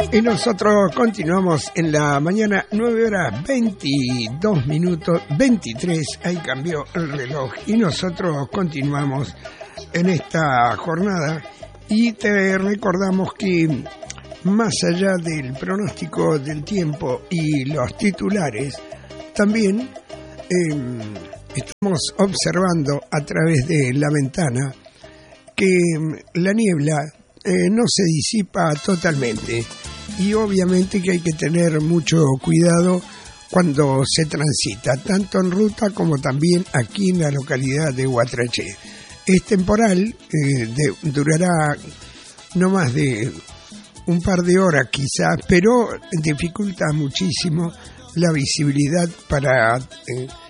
Y nosotros continuamos en la mañana, 9:22, 23, ahí cambió el reloj. Y nosotros continuamos en esta jornada y te recordamos que más allá del pronóstico del tiempo y los titulares, también estamos observando a través de la ventana que la niebla no se disipa totalmente. Y obviamente que hay que tener mucho cuidado cuando se transita, tanto en ruta como también aquí en la localidad de Huatraché. Es temporal, durará no más de un par de horas quizás, pero dificulta muchísimo la visibilidad para